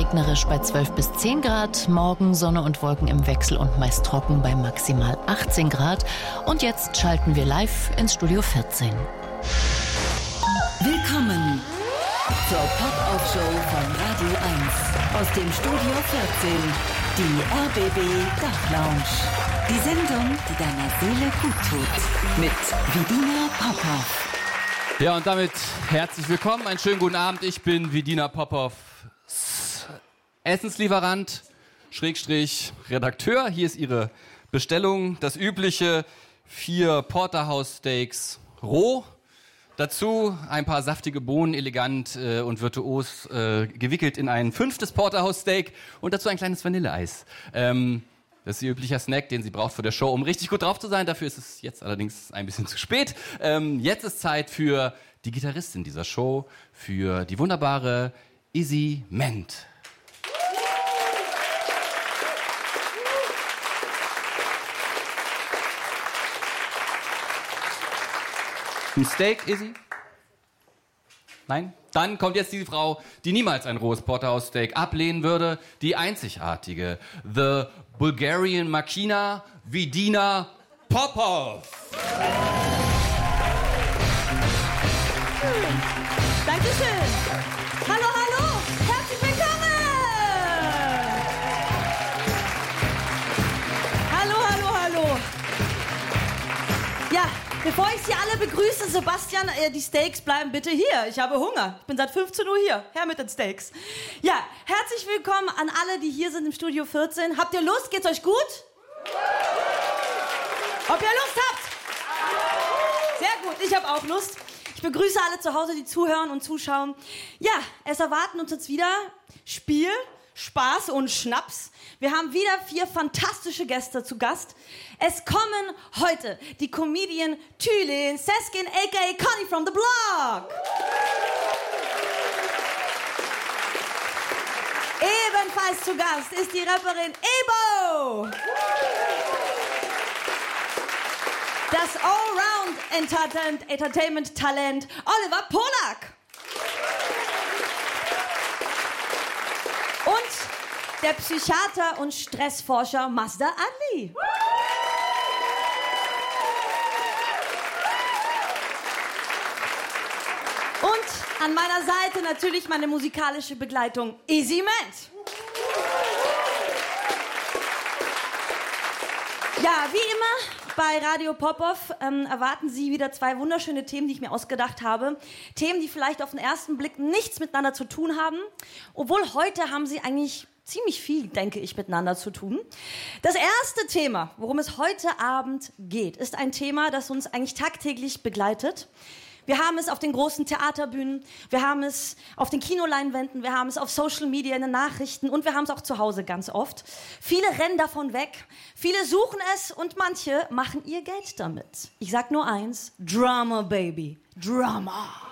regnerisch bei 12 bis 10 Grad. Morgen Sonne und Wolken im Wechsel und meist trocken bei maximal 18 Grad. Und jetzt schalten wir live ins Studio 14. Willkommen zur Pop-Up-Show von Radio 1 aus dem Studio 14, die RBB Dachlounge. Die Sendung, die deiner Seele gut tut, mit Vidina Popov. Ja, und damit herzlich willkommen, einen schönen guten Abend. Ich bin Vidina Popov, Essenslieferant, Schrägstrich Redakteur. Hier ist Ihre Bestellung, das übliche 4 Porterhouse Steaks roh. Dazu ein paar saftige Bohnen, elegant und virtuos gewickelt in ein 5. Porterhouse Steak und dazu ein kleines Vanilleeis. Das ist Ihr üblicher Snack, den Sie braucht für der Show, um richtig gut drauf zu sein. Dafür ist es jetzt allerdings ein bisschen zu spät. Jetzt ist Zeit für die Gitarristin dieser Show, für die wunderbare Izzy Ment. Ein Steak, Izzy? Nein? Dann kommt jetzt die Frau, die niemals ein rohes Porterhouse Steak ablehnen würde. Die einzigartige, the Bulgarian Machina, Vidina Popov. Dankeschön. Hallo, hallo. Herzlich willkommen. Hallo, hallo, hallo. Ja, bevor ich Sie alle begrüße, Sebastian, die Steaks bleiben bitte hier. Ich habe Hunger. Ich bin seit 15 Uhr hier. Her mit den Steaks. Ja, herzlich willkommen an alle, die hier sind im Studio 14. Habt ihr Lust? Geht's euch gut? Ob ihr Lust habt? Sehr gut, ich habe auch Lust. Ich begrüße alle zu Hause, die zuhören und zuschauen. Ja, es erwarten uns jetzt wieder Spiel, Spaß und Schnaps. Wir haben wieder 4 fantastische Gäste zu Gast. Es kommen heute die Comedian Tülin Seskin, a.k.a. Connie from the Block. Ebenfalls zu Gast ist die Rapperin Ebo. Das Allround-Entertainment-Talent Oliver Polak. Und der Psychiater und Stressforscher Mazda Adli. Und an meiner Seite natürlich meine musikalische Begleitung Izzy Ment. Ja, wie immer bei Radio Popov erwarten Sie wieder 2 wunderschöne Themen, die ich mir ausgedacht habe. Themen, die vielleicht auf den ersten Blick nichts miteinander zu tun haben. Obwohl heute haben sie eigentlich ziemlich viel, denke ich, miteinander zu tun. Das erste Thema, worum es heute Abend geht, ist ein Thema, das uns eigentlich tagtäglich begleitet. Wir haben es auf den großen Theaterbühnen, wir haben es auf den Kinoleinwänden, wir haben es auf Social Media, in den Nachrichten und wir haben es auch zu Hause ganz oft. Viele rennen davon weg, viele suchen es und manche machen ihr Geld damit. Ich sag nur eins, Drama, Baby, Drama.